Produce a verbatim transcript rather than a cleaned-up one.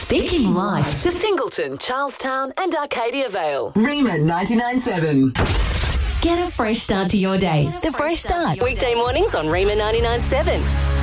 Speaking life to Singleton, Charlestown and Arcadia Vale. Rima ninety-nine seven. Get a fresh start to your day. The Fresh Start. Weekday mornings on Rima ninety-nine seven.